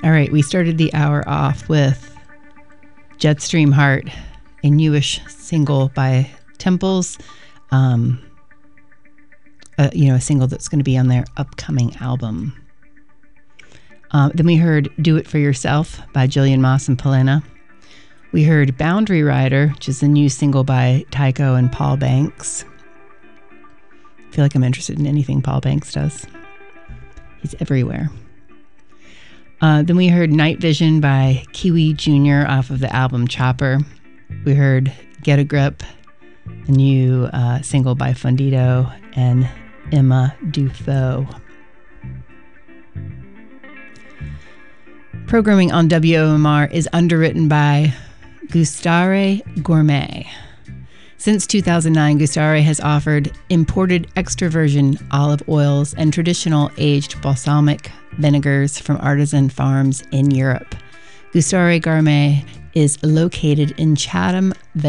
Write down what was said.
All right, we started the hour off with Jetstream Heart, a newish single by Temples. A single that's going to be on their upcoming album. Then we heard Do It For Yourself by Jillian Moss and Polena. We heard Boundary Rider, which is a new single by Tycho and Paul Banks. I feel like I'm interested in anything Paul Banks does. He's everywhere. Then we heard Night Vision by Kiwi Jr. off of the album Chopper. We heard Get a Grip, a new single by Fundito and Emma Dufaux. Programming on WOMR is underwritten by Gustare Gourmet. Since 2009, Gustare has offered imported extra virgin olive oils and traditional aged balsamic vinegars from artisan farms in Europe. Gustare Gourmet is located in Chatham,